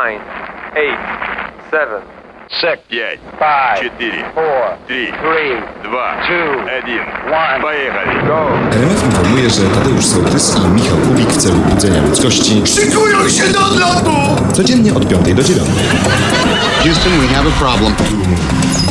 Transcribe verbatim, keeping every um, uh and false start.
nine, eight, seven, six, пять, five, четыре, four, три, three, два, two, один. one. Поехали. Go! R M F informuje, że Tadeusz Sołtys i Michał Kubik w celu budzenia ludzkości Szykują się do odlotu! codziennie od piątej do dziewiątej. Houston, we have a problem.